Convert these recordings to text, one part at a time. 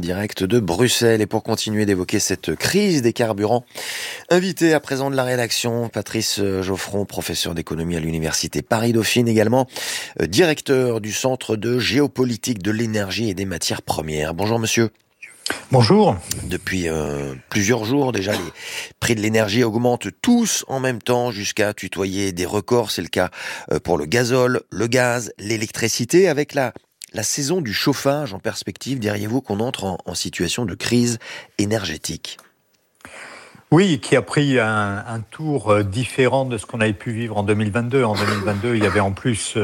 direct de Bruxelles. Et pour continuer d'évoquer cette crise des carburants, invité à présent de la rédaction, Patrice Geoffron, professeur d'économie à l'université Paris-Dauphine, également directeur du Centre de géopolitique de l'énergie et des matières premières. Bonjour monsieur. Bonjour. Depuis plusieurs jours déjà, les prix de l'énergie augmentent tous en même temps jusqu'à tutoyer des records. C'est le cas pour le gazole, le gaz, l'électricité. Avec la saison du chauffage en perspective, diriez-vous qu'on entre en situation de crise énergétique ? Oui, qui a pris un tour différent de ce qu'on avait pu vivre en 2022. En 2022, il y avait en plus,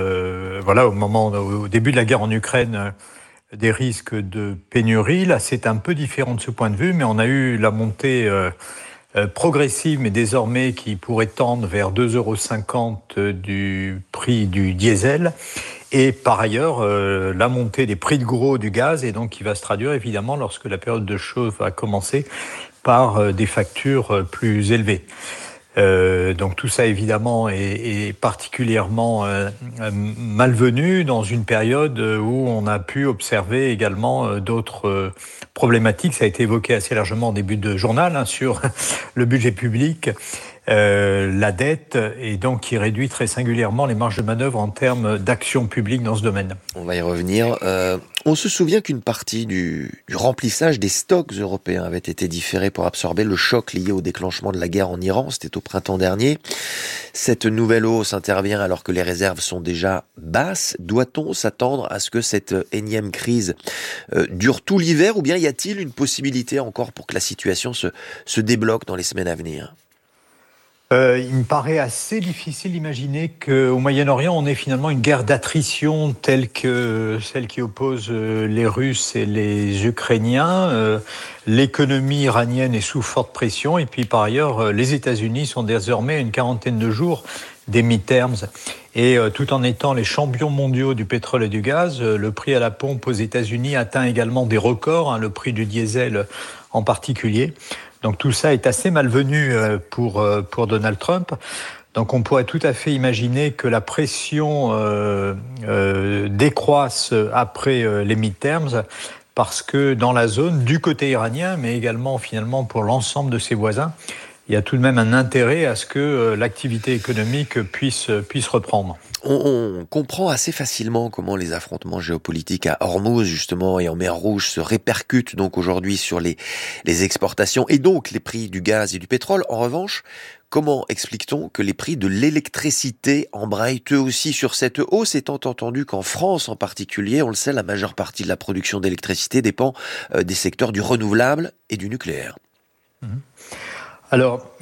au début de la guerre en Ukraine, des risques de pénurie. Là, c'est un peu différent de ce point de vue, mais on a eu la montée progressive, mais désormais qui pourrait tendre vers 2,50 € du prix du diesel. Et par ailleurs, la montée des prix de gros du gaz, et donc qui va se traduire évidemment lorsque la période de chauffe va commencer par des factures plus élevées. Donc tout ça évidemment est particulièrement malvenu dans une période où on a pu observer également d'autres problématiques. Ça a été évoqué assez largement en début de journal sur le budget public, la dette, et donc qui réduit très singulièrement les marges de manœuvre en termes d'action publique dans ce domaine. On va y revenir. On se souvient qu'une partie du remplissage des stocks européens avait été différée pour absorber le choc lié au déclenchement de la guerre en Iran. C'était au printemps dernier. Cette nouvelle hausse intervient alors que les réserves sont déjà basses. Doit-on s'attendre à ce que cette énième crise dure tout l'hiver, ou bien y a-t-il une possibilité encore pour que la situation se débloque dans les semaines à venir ? Il me paraît assez difficile d'imaginer qu'au Moyen-Orient, on ait finalement une guerre d'attrition telle que celle qui oppose les Russes et les Ukrainiens. L'économie iranienne est sous forte pression, et puis par ailleurs, les États-Unis sont désormais à une quarantaine de jours des midterms. Et tout en étant les champions mondiaux du pétrole et du gaz, le prix à la pompe aux États-Unis atteint également des records, le prix du diesel en particulier. Donc tout ça est assez malvenu pour Donald Trump. Donc on pourrait tout à fait imaginer que la pression décroisse après les midterms, parce que dans la zone, du côté iranien, mais également finalement pour l'ensemble de ses voisins, il y a tout de même un intérêt à ce que l'activité économique puisse reprendre. On comprend assez facilement comment les affrontements géopolitiques à Hormuz, justement, et en mer Rouge se répercutent donc aujourd'hui sur les exportations et donc les prix du gaz et du pétrole. En revanche, comment explique-t-on que les prix de l'électricité embrayent eux aussi sur cette hausse, étant entendu qu'en France en particulier, on le sait, la majeure partie de la production d'électricité dépend des secteurs du renouvelable et du nucléaire. Alors,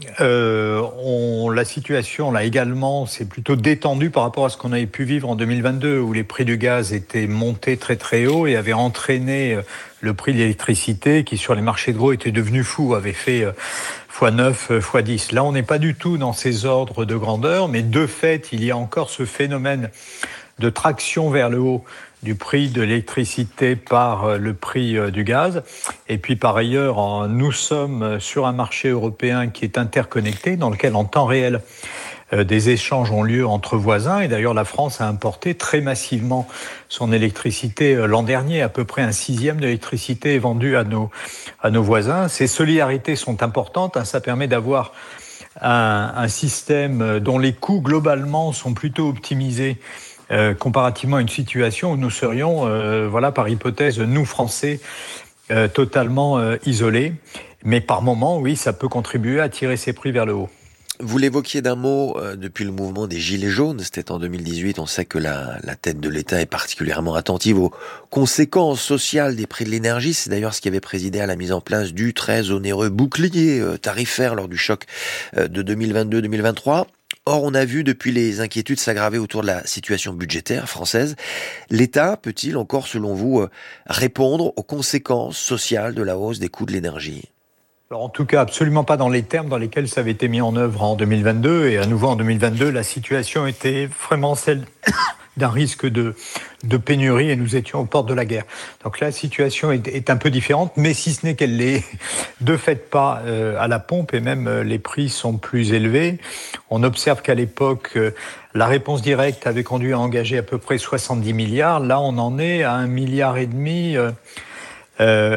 la situation là également s'est plutôt détendue par rapport à ce qu'on avait pu vivre en 2022, où les prix du gaz étaient montés très très haut et avaient entraîné le prix de l'électricité qui sur les marchés de gros était devenu fou, avait fait x9, x10. Là, on n'est pas du tout dans ces ordres de grandeur, mais de fait, il y a encore ce phénomène de traction vers le haut du prix de l'électricité par le prix du gaz. Et puis par ailleurs, nous sommes sur un marché européen qui est interconnecté, dans lequel en temps réel, des échanges ont lieu entre voisins. Et d'ailleurs, la France a importé très massivement son électricité l'an dernier. À peu près 1/6 de l'électricité est vendue à nos voisins. Ces solidarités sont importantes. Ça permet d'avoir un système dont les coûts globalement sont plutôt optimisés comparativement à une situation où nous serions, par hypothèse, nous Français, totalement isolés. Mais par moment, oui, ça peut contribuer à tirer ces prix vers le haut. Vous l'évoquiez d'un mot depuis le mouvement des Gilets jaunes, c'était en 2018, on sait que la tête de l'État est particulièrement attentive aux conséquences sociales des prix de l'énergie. C'est d'ailleurs ce qui avait présidé à la mise en place du très onéreux bouclier tarifaire lors du choc de 2022-2023. Or, on a vu depuis les inquiétudes s'aggraver autour de la situation budgétaire française. L'État peut-il encore, selon vous, répondre aux conséquences sociales de la hausse des coûts de l'énergie ? Alors en tout cas, absolument pas dans les termes dans lesquels ça avait été mis en œuvre en 2022. Et à nouveau en 2022, la situation était vraiment celle d'un risque de pénurie et nous étions aux portes de la guerre. Donc la situation est un peu différente, mais si ce n'est qu'elle l'est de fait pas à la pompe et même les prix sont plus élevés. On observe qu'à l'époque, la réponse directe avait conduit à engager à peu près 70 milliards. Là, on en est à 1,5 milliard